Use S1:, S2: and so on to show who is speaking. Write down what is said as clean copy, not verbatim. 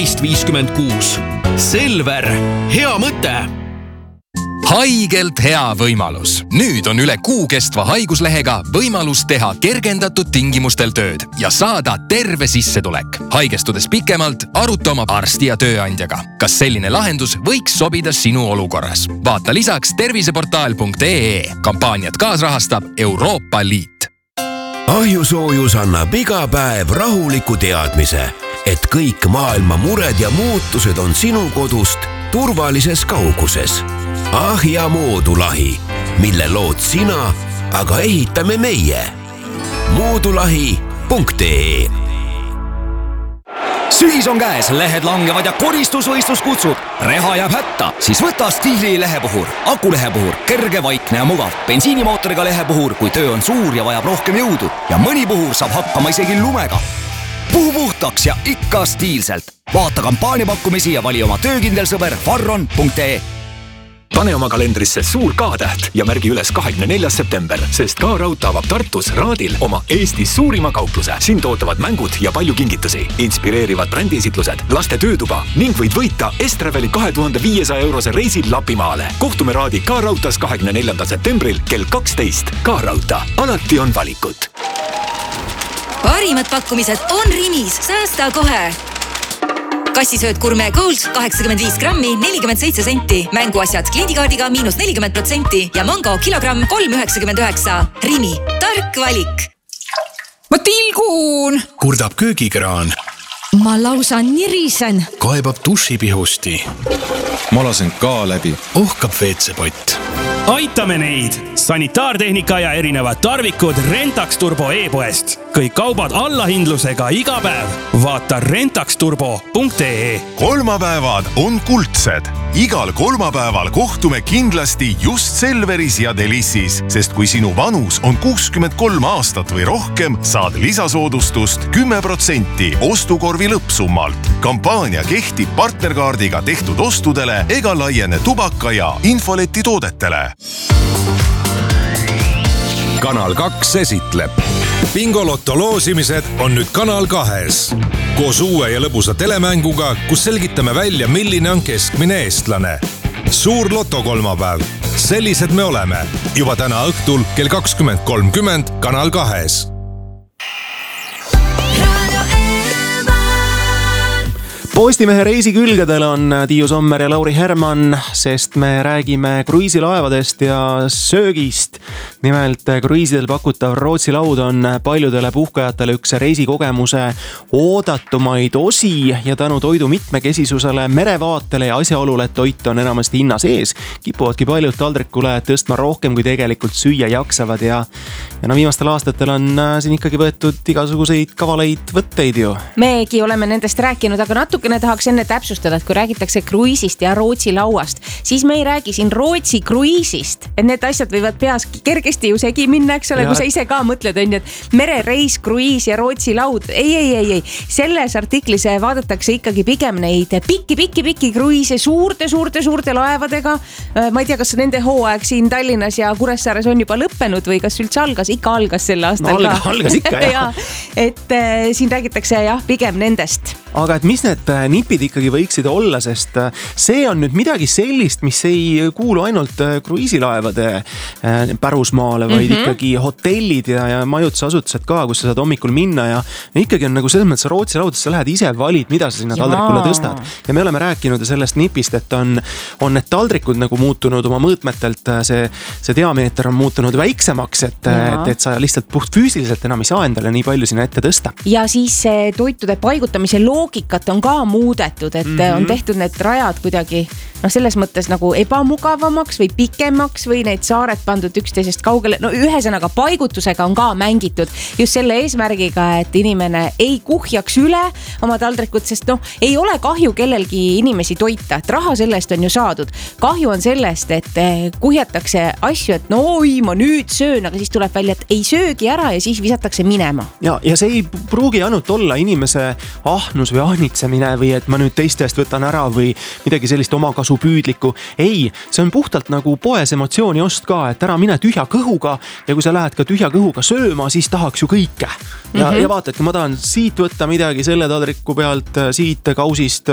S1: 1356. Selver, hea mõte!
S2: Haigelt hea võimalus. Nüüd on üle kuu kestva haiguslehega võimalus teha kergendatud tingimustel tööd ja saada terve sissetulek. Haigestudes pikemalt, aruta oma arsti ja tööandjaga. Kas selline lahendus võiks sobida sinu olukorras? Vaata lisaks terviseportaal.ee. Kampaaniat kaasrahastab Euroopa Liit.
S3: Ahjusoojus annab iga päev rahuliku teadmise, et kõik maailma mured ja muutused on sinu kodust turvalises kauguses. Ahja Moodulahi, mille lood sina, aga ehitame meie. Moodulahi.ee.
S4: Sügis on käes, lehed langevad ja koristusvõistlus kutsub. Reha jääb hätta, siis võta Stiili lehepuhur. Akulehepuhur, kerge, vaikne ja mugav. Bensiinimootoriga lehepuhur, kui töö on suur ja vajab rohkem jõudu. Ja mõni puhur saab hakkama isegi lumega. Puhu puhtaks ja ikka stiilselt. Vaata kampaaniapakkumisi ja vali oma töökindel sõber farron.ee.
S5: Pane oma kalendrisse suur K-täht ja märgi üles 24. september, sest K-Raud avab Tartus Raadil oma Eestis suurima kaupluse. Siin tootavad mängud ja palju kingitusi, inspireerivad brändiesitlused, laste töötuba ning võid võita Estraveli 2500 eurose reisil Lapimaale. Kohtume Raadi K-Rautas 24. septembril kell 12. K-Rauta. Alati on valikut.
S6: Parimad pakkumised on Rimis. Säästa kohe! Kassisööd Gourmet Gold 85 grammi 47 senti. Mänguasjad kliendikaardiga -40% ja mango kilogramm 3,99. Rimi, tark valik.
S7: Ma tilgun!
S1: Kurdab köögikraan.
S7: Ma lausa nirisen.
S1: Kaebab dušipihusti.
S8: Ma lasen ka läbi.
S1: Ohkab WC-pott.
S9: Aitame neid! Sanitaartehnika ja erinevad tarvikud Rentax Turbo e-poest. Kõik kaubad allahindlusega iga päev. Vaata rentaxturbo.ee.
S10: Kolmapäevad on kuldsed. Igal kolmapäeval kohtume kindlasti just Selveris ja Delissis, sest kui sinu vanus on 63 aastat või rohkem, saad lisasoodustust 10% ostukorvi lõppsummalt. Kampaania kehtib partnerkaardiga tehtud ostudele ega laiene tubaka ja infoleti toodetele.
S11: Kanal 2 esitleb. Bingolotto loosimised on nüüd Kanal 2. Koos uue ja lõbusa telemänguga, kus selgitame välja, milline on keskmine eestlane. Suur lotokolmapäev. Sellised me oleme. Juba täna õhtul kell 20.30 Kanal 2.
S12: Postimehe reisikülgedel on Tiiu Sommer ja Lauri Herman, sest me räägime kruiisilaevadest ja söögist. Nimelt kruiisidel pakutav Rootsi laud on paljudele puhkajatele üks reisikogemuse oodatumaid osi ja tänu toidu mitmekesisusele, merevaatele ja asjaolule, et toit on enamasti hinna sees, kipuvadki paljud taldrikule tõstma rohkem, kui tegelikult süüa jaksavad ja viimastel aastatel on siin ikkagi võetud igasuguseid kavaleid võtteid ju.
S7: Megi oleme nendest rääkinud, aga natukene tahaks enne täpsustada, et kui räägitakse kruiisist ja Rootsi lauast, siis me ei räägi siin Rootsi kruiisist, et need asjad võivad peas kergesti ju segi minna, eks ole, kui sa ise ka mõtled, on ju, et merereis, kruiis ja Rootsi laud. Ei. Selles artiklis vaadatakse ikkagi pigem neid pikki kruiise suurte laevadega. Ma ei tea, kas nende hooaeg siin Tallinnas ja Kuressaares on juba lõppenud või kas üldse algas? Ikka algas selle aastal
S12: ka. Algas ikka, jah.
S7: Et siin räägitakse pigem nendest.
S12: Aga et mis need nipid ikkagi võiksid olla, sest see on nüüd midagi sellist, mis ei kuulu ainult kruiisilaevade pärusmaale, vaid ikkagi hotellid ja majutusasutused ka, kus sa saad hommikul minna ja ikkagi on nagu selles mõttes Rootsi laudades, sa lähed ise valid, mida sa sinna taldrikule tõstad. Ja me oleme rääkinud sellest nipist, et on need taldrikud nagu muutunud oma mõõtmetelt, see diameeter on muutunud väiksemaks, et sa lihtsalt puht füüsiliselt enam ei saa endale nii palju sinna ette tõsta.
S7: Ja siis toitude paigutamise loogikat on ka muudetud, et on tehtud need rajad kuidagi selles mõttes nagu ebamugavamaks või pikemaks või need saared pandud üksteisest kaugele. No ühesõnaga paigutusega on ka mängitud just selle eesmärgiga, et inimene ei kuhjaks üle oma taldrikut, sest ei ole kahju kellelgi inimesi toita, et raha sellest on ju saadud. Kahju on sellest, et kuhjatakse asju, et ma nüüd söön, aga siis tuleb välja, et ei söögi ära ja siis visatakse minema.
S12: Ja see ei pruugi ainult olla inimese ahnus või ahnitsemine või et ma nüüd teiste eest võtan ära või midagi sellist omakasu püüdlikku. Ei, see on puhtalt nagu poes emotsiooni ost ka, et ära mine tühja kõhuga ja kui sa lähed ka tühja kõhuga sööma, siis tahaks ju kõike. Ja vaatadki, ma tahan siit võtta midagi selle taldriku pealt, siit kausist